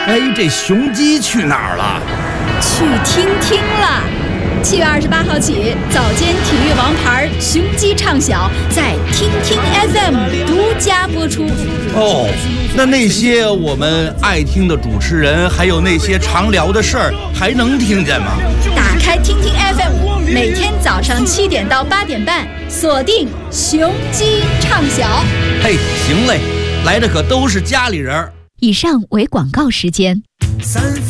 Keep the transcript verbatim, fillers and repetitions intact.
哎，这雄鸡去哪儿了？ 去听听了。七月二十八号起，早间体育王牌雄鸡唱晓在听听 F M 独家播出。 哦，那那些我们爱听的主持人，还有那些常聊的事儿，还能听见吗？ 打开听听 F M， 每天早上七点到八点半，锁定雄鸡唱晓。 嘿，行嘞，来的可都是家里人。 以上为广告时间。